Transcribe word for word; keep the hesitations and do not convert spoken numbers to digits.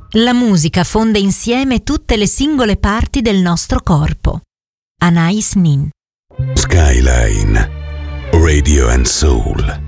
La musica fonde insieme tutte le singole parti del nostro corpo. Anais Nin. Skyline Radio and Soul.